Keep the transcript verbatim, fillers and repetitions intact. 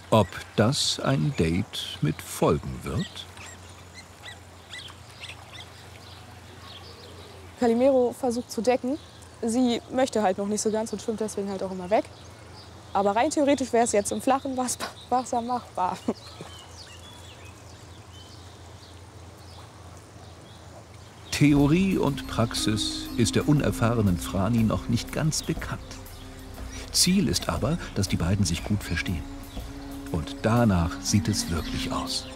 Ob das ein Date mit Folgen wird? Calimero versucht zu decken. Sie möchte halt noch nicht so ganz und schwimmt deswegen halt auch immer weg. Aber rein theoretisch wäre es jetzt im flachen Wasser machbar. Theorie und Praxis ist der unerfahrenen Franny noch nicht ganz bekannt. Ziel ist aber, dass die beiden sich gut verstehen. Und danach sieht es wirklich aus.